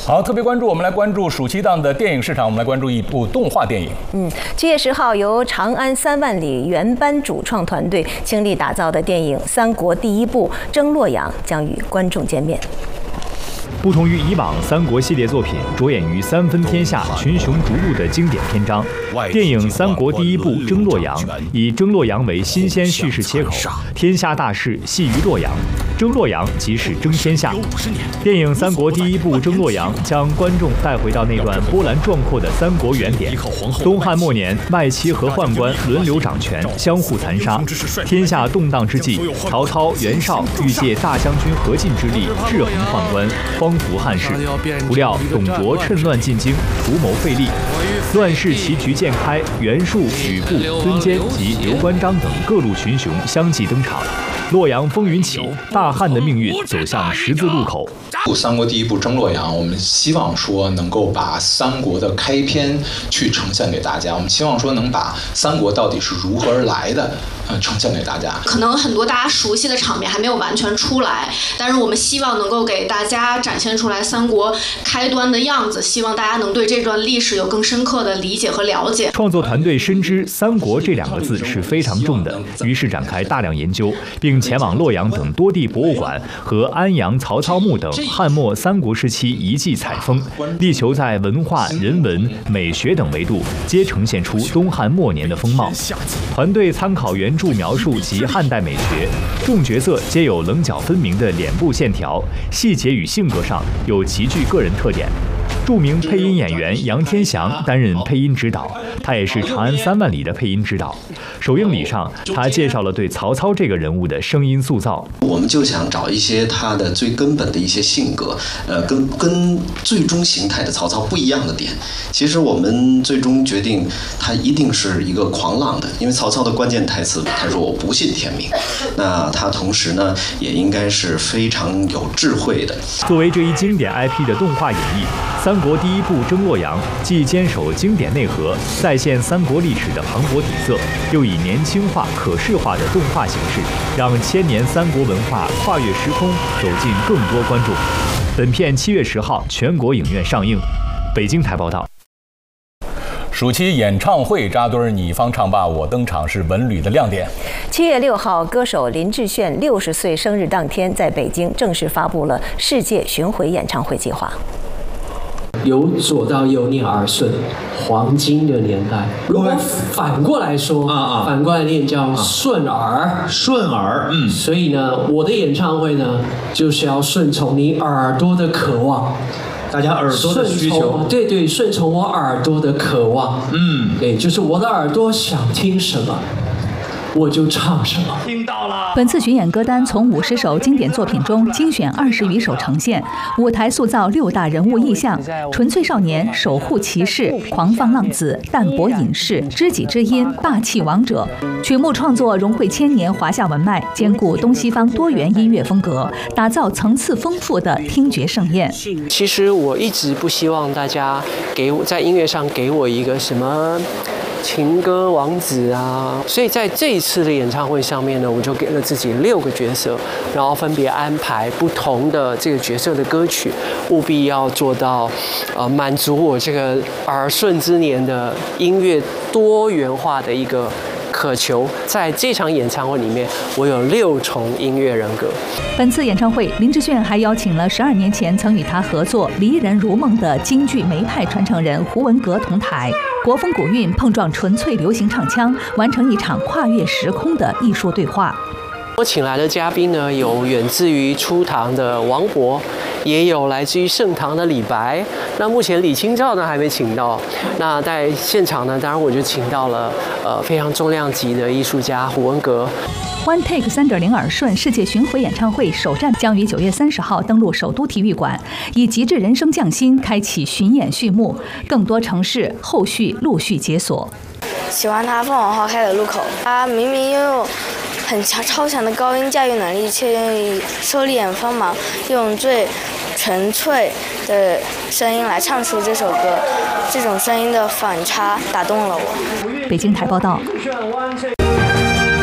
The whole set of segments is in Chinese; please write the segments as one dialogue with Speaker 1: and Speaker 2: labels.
Speaker 1: 好，特别关注，我们来关注暑期档的电影市场。我们来关注一部动画电影。
Speaker 2: 7月10号，由长安3万里原班主创团队倾力打造的电影《三国第一部征洛阳》将与观众见面。
Speaker 3: 不同于以往三国系列作品着眼于三分天下、群雄逐鹿的经典篇章，电影《三国第一部征洛阳》以征洛阳为新鲜叙事切口，天下大势系于洛阳，征洛阳即是争天下。电影《三国第一部征洛阳》将观众带回到那段波澜壮阔的三国原点。东汉末年，外戚和宦官轮流掌权，相互残杀，天下动荡之际，曹操、袁绍欲借大将军何进之力制衡宦官，匡扶汉室。不料董卓趁乱进京，图谋废立，乱世棋局渐开，袁术、吕布、孙坚及刘关张等各路群雄相继登场。洛阳风云起，大汉的命运走向十字路口。
Speaker 4: 三国第一部征洛阳，我们希望说能够把三国的开篇去呈现给大家，我们希望说能把三国到底是如何而来的，呈现给大家。
Speaker 5: 可能很多大家熟悉的场面还没有完全出来，但是我们希望能够给大家展现出来三国开端的样子，希望大家能对这段历史有更深刻的理解和了解。
Speaker 3: 创作团队深知三国这2个字是非常重的，于是展开大量研究，并前往洛阳等多地博物馆和安阳曹操墓等汉末三国时期遗迹采风，力求在文化、人文、美学等维度皆呈现出东汉末年的风貌。团队参考原著描述及汉代美学，众角色皆有棱角分明的脸部线条，细节与性格上有极具个人特点。著名配音演员杨天祥担任配音指导，他也是《长安3万里》的配音指导。首映礼上，他介绍了对曹操这个人物的声音塑造。
Speaker 6: 我们就想找一些他的最根本的一些性格，跟最终形态的曹操不一样的点。其实我们最终决定，他一定是一个狂浪的，因为曹操的关键台词他说我不信天命。那他同时呢，也应该是非常有智慧的。
Speaker 3: 作为这一经典 IP 的动画演绎，三国第一部征洛阳既坚守经典内核，再现三国历史的磅礴底色，又以年轻化、可视化的动画形式，让千年三国文化跨越时空，走进更多观众。本片7月10号全国影院上映。北京台报道。
Speaker 1: 暑期演唱会扎堆，你方唱罢我登场是文旅的亮点。
Speaker 2: 7月6号，歌手林志炫60岁生日当天，在北京正式发布了世界巡回演唱会计划。
Speaker 7: 由左到右念耳顺，黄金的年代。如果反过来说，反过来念叫顺耳，
Speaker 8: 顺耳。
Speaker 7: 所以呢，我的演唱会呢，就是要顺从你耳朵的渴望。
Speaker 8: 大家耳朵的需求，
Speaker 7: 对，顺从我耳朵的渴望，对，就是我的耳朵想听什么，我就唱什么。
Speaker 8: 听到了。
Speaker 9: 本次巡演歌单从50首经典作品中精选20余首呈现，舞台塑造6大人物意象：纯粹少年、守护骑士、狂放浪子、淡泊隐士、知己知音、霸气王者。曲目创作融汇千年华夏文脉，兼顾东西方多元音乐风格，打造层次丰富的听觉盛宴。
Speaker 7: 其实我一直不希望大家在音乐上给我一个什么情歌王子啊，所以在这一次的演唱会上面呢，我就给了自己6个角色，然后分别安排不同的这个角色的歌曲，务必要做到满足我这个耳顺之年的音乐多元化的一个渴求。在这场演唱会里面，我有6重音乐人格。
Speaker 9: 本次演唱会，林志炫还邀请了12年前曾与他合作《离人如梦》的京剧梅派传承人胡文阁同台，国风古韵碰撞纯粹流行唱腔，完成一场跨越时空的艺术对话。
Speaker 7: 我请来的嘉宾呢，有远自于初唐的王勃，也有来自于盛唐的李白。那目前李清照呢还没请到。那在现场呢，当然我就请到了非常重量级的艺术家胡文阁。
Speaker 9: One Take 3.0耳顺世界巡回演唱会首站将于9月30号登陆首都体育馆，以极致人声匠心开启巡演序幕，更多城市后续陆续解锁。
Speaker 10: 喜欢他凤凰花开的路口，他明明拥有超强的高音驾驭能力，却愿意收敛锋芒，用最纯粹的声音来唱出这首歌，这种声音的反差打动了我。
Speaker 9: 北京台报道。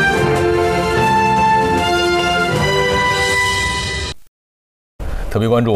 Speaker 1: 特别关注。